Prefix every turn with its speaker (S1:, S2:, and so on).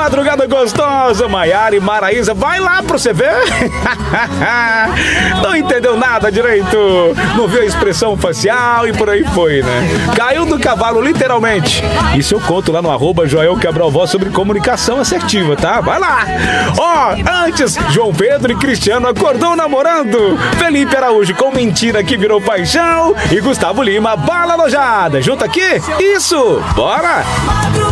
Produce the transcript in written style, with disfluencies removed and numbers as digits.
S1: Madrugada gostosa, Maiara e Maraísa, vai lá pra você ver. Não entendeu nada direito, não viu a expressão facial e por aí foi, né? Caiu do cavalo, literalmente. Isso eu conto lá no @Joel Cabral Voz sobre comunicação assertiva, tá? Vai lá. Antes, João Pedro e Cristiano acordou namorando. Felipe Araújo com mentira que virou paixão. E Gustavo Lima, bala alojada. Junto aqui? Isso! Bora!